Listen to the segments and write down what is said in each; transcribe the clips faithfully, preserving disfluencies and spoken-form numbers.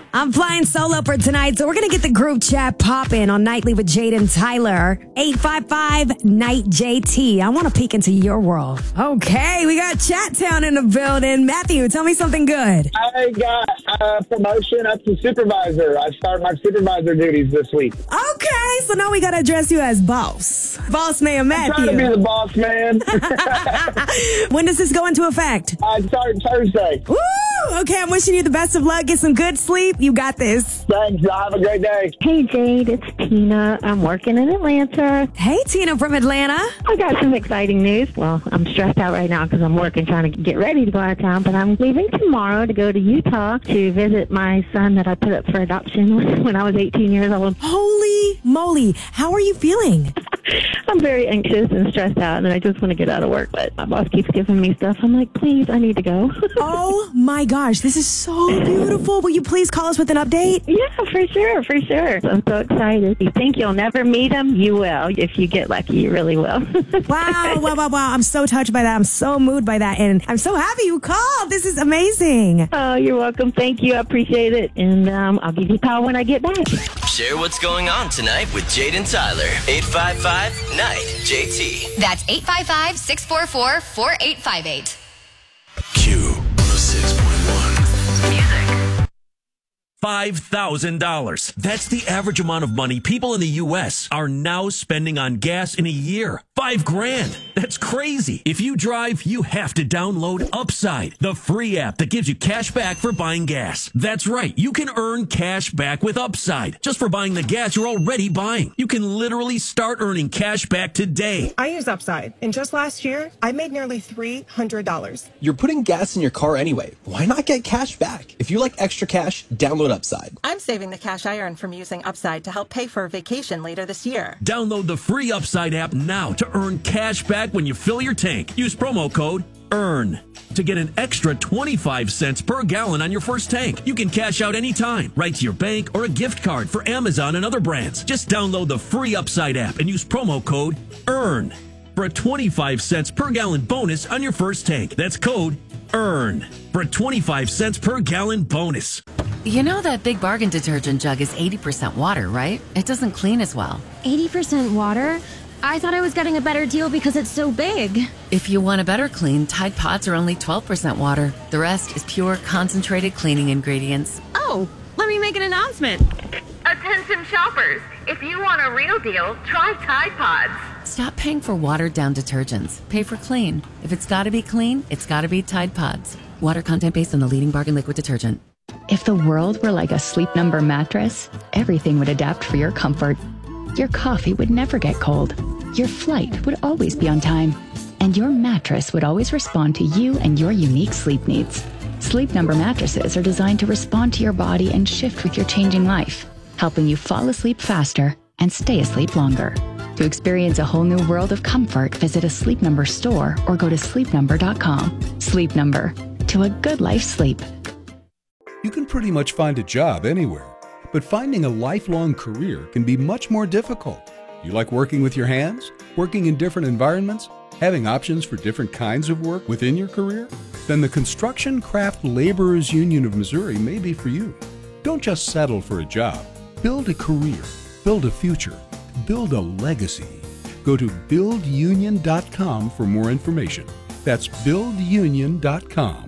I'm flying solo for tonight, so we're going to get the group chat popping on Nightly with Jade and Tyler. eight five five, night J T. I want to peek into your world. Okay, we got Chat Town in the building. Matthew, tell me something good. I got a promotion up to supervisor. I start my supervisor duties this week. Okay, so now we got to address you as boss. Boss man Matthew. I'm trying to be the boss man. When does this go into effect? I start Thursday. Woo! Okay, I'm wishing you the best of luck. Get some good sleep. You got this. Thanks. Y'all have a great day. Hey, Jade, it's Tina. I'm working in Atlanta. Hey, Tina from Atlanta. I got some exciting news. Well, I'm stressed out right now because I'm working, trying to get ready to go out of town, but I'm leaving tomorrow to go to Utah to visit my son that I put up for adoption when I was eighteen years old. Holy moly. How are you feeling? I'm very anxious and stressed out, and I just want to get out of work, but my boss keeps giving me stuff. I'm like, please, I need to go. Oh, my gosh. This is so beautiful. Will you please call us with an update? Yeah, for sure, for sure. I'm so excited. You think you'll never meet him? You will. If you get lucky, you really will. Wow, wow, wow, wow. I'm so touched by that. I'm so moved by that, and I'm so happy you called. This is amazing. Oh, you're welcome. Thank you. I appreciate it, and um, I'll give you a call when I get back. Share what's going on tonight with Jade and Tyler. eight five five, night J T. That's eight five five, six four four, four eight five eight. Q one oh six point one. Music. five thousand dollars. That's the average amount of money people in the U S are now spending on gas in a year. Five grand. That's crazy. If you drive, you have to download Upside, the free app that gives you cash back for buying gas. That's right. You can earn cash back with Upside just for buying the gas you're already buying. You can literally start earning cash back today. I use Upside, and just last year, I made nearly three hundred dollars. You're putting gas in your car anyway. Why not get cash back? If you like extra cash, download Upside. I'm saving the cash I earn from using Upside to help pay for a vacation later this year. Download the free Upside app now to earn cash back when you fill your tank. Use promo code EARN to get an extra twenty-five cents per gallon on your first tank. You can cash out anytime, right to your bank or a gift card for Amazon and other brands. Just download the free Upside app and use promo code EARN for a twenty-five cents per gallon bonus on your first tank. That's code EARN for a twenty-five cents per gallon bonus. You know that Big Bargain detergent jug is eighty percent water, right? It doesn't clean as well. eighty percent water? I thought I was getting a better deal because it's so big. If you want a better clean, Tide Pods are only twelve percent water. The rest is pure, concentrated cleaning ingredients. Oh, let me make an announcement. Attention shoppers, if you want a real deal, try Tide Pods. Stop paying for watered-down detergents. Pay for clean. If it's gotta be clean, it's gotta be Tide Pods. Water content based on the leading bargain liquid detergent. If the world were like a Sleep Number mattress, everything would adapt for your comfort. Your coffee would never get cold. Your flight would always be on time. And your mattress would always respond to you and your unique sleep needs. Sleep Number mattresses are designed to respond to your body and shift with your changing life, helping you fall asleep faster and stay asleep longer. To experience a whole new world of comfort, visit a Sleep Number store or go to sleep number dot com. Sleep Number. To a good life sleep. You can pretty much find a job anywhere, but finding a lifelong career can be much more difficult. You like working with your hands? Working in different environments? Having options for different kinds of work within your career? Then the Construction Craft Laborers Union of Missouri may be for you. Don't just settle for a job. Build a career. Build a future. Build a legacy. Go to build union dot com for more information. That's build union dot com.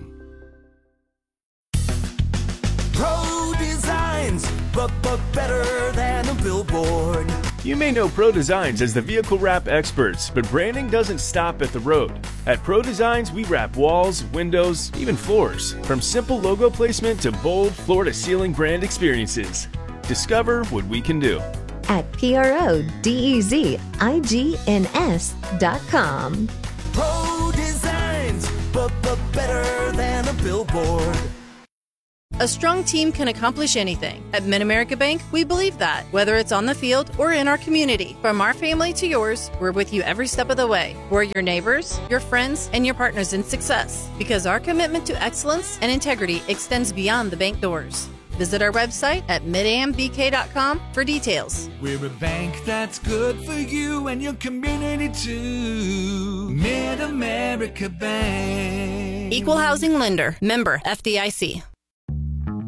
Pro Designs, but, but better than a billboard. You may know Pro Designs as the vehicle wrap experts, but branding doesn't stop at the road. At Pro Designs, we wrap walls, windows, even floors. From simple logo placement to bold floor-to-ceiling brand experiences. Discover what we can do at P R O D E Z I G N S dot com. Pro Designs, but, but better than a billboard. A strong team can accomplish anything. At Mid-America Bank, we believe that, whether it's on the field or in our community. From our family to yours, we're with you every step of the way. We're your neighbors, your friends, and your partners in success, because our commitment to excellence and integrity extends beyond the bank doors. Visit our website at mid a m b k dot com for details. We're a bank that's good for you and your community too. Mid-America Bank. Equal housing lender. Member F D I C.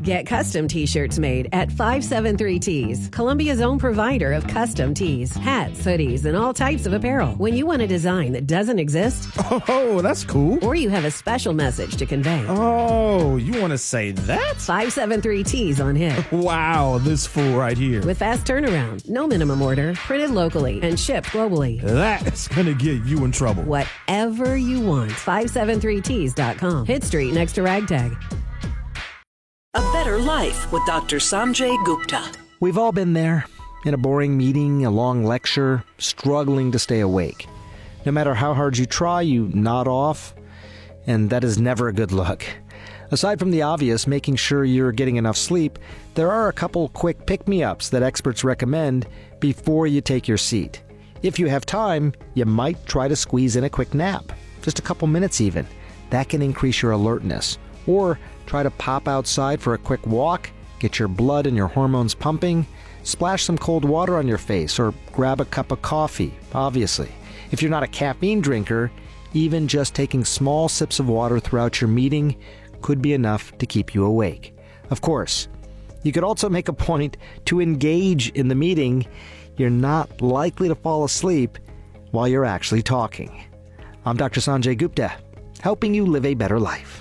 Get custom t-shirts made at five seven three Tees, Columbia's own provider of custom tees, hats, hoodies, and all types of apparel. When you want a design that doesn't exist, oh, that's cool. Or you have a special message to convey. Oh, you want to say that? five seven three Tees on Hit. Wow, this fool right here. With fast turnaround, no minimum order, printed locally, and shipped globally. That's going to get you in trouble. Whatever you want. five seven three tees dot com. Hit Street next to Ragtag. A Better Life with Doctor Sanjay Gupta. We've all been there. In a boring meeting, a long lecture, struggling to stay awake. No matter how hard you try, you nod off, and that is never a good look. Aside from the obvious, making sure you're getting enough sleep, there are a couple quick pick-me-ups that experts recommend before you take your seat. If you have time, you might try to squeeze in a quick nap. Just a couple minutes even. That can increase your alertness. Or try to pop outside for a quick walk, get your blood and your hormones pumping, splash some cold water on your face, or grab a cup of coffee, obviously. If you're not a caffeine drinker, even just taking small sips of water throughout your meeting could be enough to keep you awake. Of course, you could also make a point to engage in the meeting. You're not likely to fall asleep while you're actually talking. I'm Doctor Sanjay Gupta, helping you live a better life.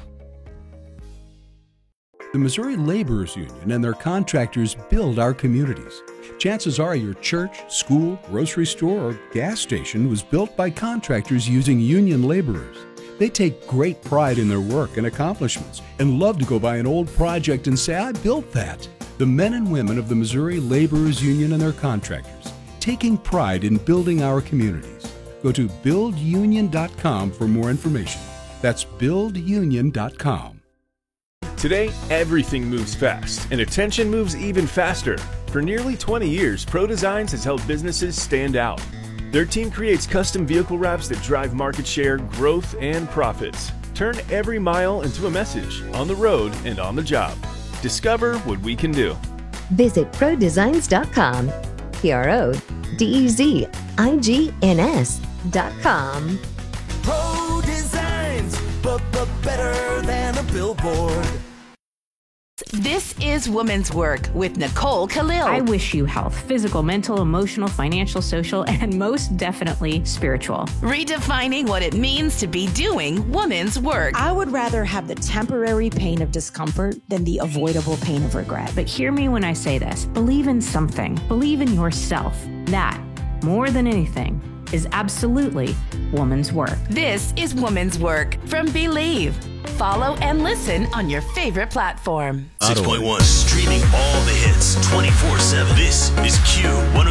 The Missouri Laborers Union and their contractors build our communities. Chances are your church, school, grocery store, or gas station was built by contractors using union laborers. They take great pride in their work and accomplishments and love to go by an old project and say, I built that. The men and women of the Missouri Laborers Union and their contractors, taking pride in building our communities. Go to build union dot com for more information. That's build union dot com. Today, everything moves fast, and attention moves even faster. For nearly twenty years, Pro Designs has helped businesses stand out. Their team creates custom vehicle wraps that drive market share, growth, and profits. Turn every mile into a message, on the road and on the job. Discover what we can do. Visit pro designs dot com. P R O D E Z I G N S dot com. Pro Designs, but, but better than a billboard. This is Women's Work with Nicole Khalil. I wish you health, physical, mental, emotional, financial, social, and most definitely spiritual. Redefining what it means to be doing women's work. I would rather have the temporary pain of discomfort than the avoidable pain of regret. But hear me when I say this. Believe in something. Believe in yourself. That, more than anything, is absolutely woman's work. This is Woman's Work from Believe. Follow and listen on your favorite platform. six point one, streaming all the hits twenty-four seven. This is Q one